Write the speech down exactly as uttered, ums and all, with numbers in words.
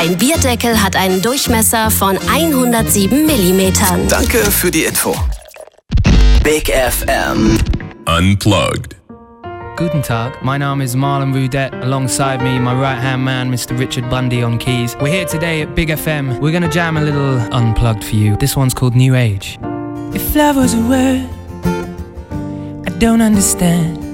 Ein Bierdeckel hat einen Durchmesser von hundertsieben Millimetern. Danke für die Info. Big F M Unplugged. Guten Tag, my name is Marlon Rudette. Alongside me, my right-hand man, Mister Richard Bundy on keys. We're here today at Big F M. We're gonna jam a little Unplugged for you. This one's called New Age. If love was a word I don't understand,